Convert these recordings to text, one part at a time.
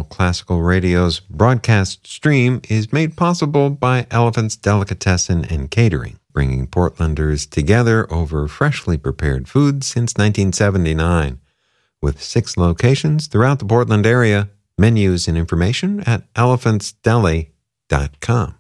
All Classical Radio's broadcast stream is made possible by Elephant's Delicatessen and Catering, bringing Portlanders together over freshly prepared food since 1979. With 6 locations throughout the Portland area, menus and information at elephantsdeli.com.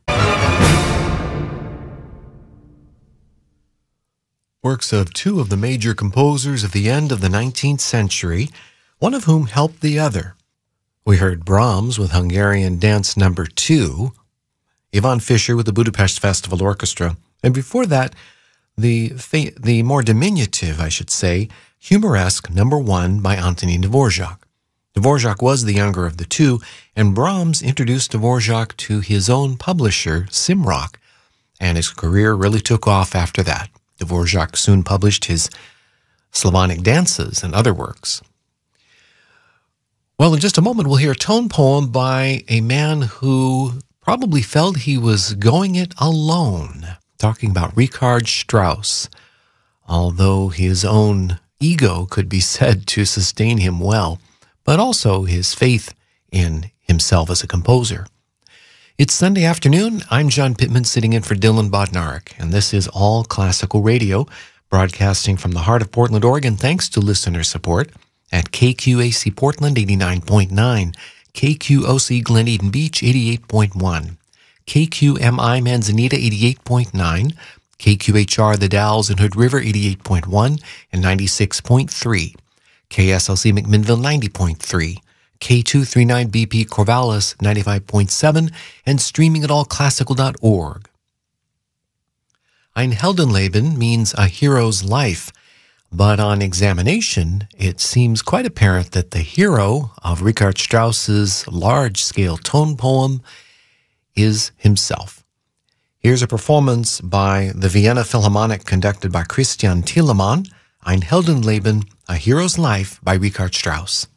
Works of 2 of the major composers of the end of the 19th century, one of whom helped the other. We heard Brahms with Hungarian Dance No. 2, Ivan Fischer with the Budapest Festival Orchestra, and before that, the more diminutive, I should say, Humoresque No. 1 by Antonin Dvorak. Dvorak was the younger of the 2, and Brahms introduced Dvorak to his own publisher, Simrock, and his career really took off after that. Dvorak soon published his Slavonic Dances and other works. Well, in just a moment, we'll hear a tone poem by a man who probably felt he was going it alone, talking about Richard Strauss, although his own ego could be said to sustain him well, but also his faith in himself as a composer. It's Sunday afternoon. I'm John Pittman sitting in for Dylan Bodnarik, and this is All Classical Radio, broadcasting from the heart of Portland, Oregon, thanks to listener support at KQAC Portland 89.9, KQOC Glen Eden Beach 88.1, KQMI Manzanita 88.9, KQHR The Dalles and Hood River 88.1 and 96.3, KSLC McMinnville 90.3, K239BP Corvallis 95.7, and streaming at allclassical.org. Ein Heldenleben means a hero's life, but on examination, it seems quite apparent that the hero of Richard Strauss's large-scale tone poem is himself. Here's a performance by the Vienna Philharmonic conducted by Christian Thielemann, Ein Heldenleben, A Hero's Life by Richard Strauss.